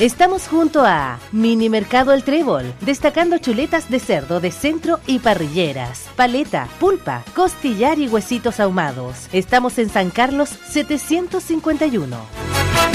Estamos junto a Mini Mercado El Trébol, destacando chuletas de cerdo de centro y parrilleras, paleta, pulpa, costillar y huesitos ahumados. Estamos en San Carlos 751.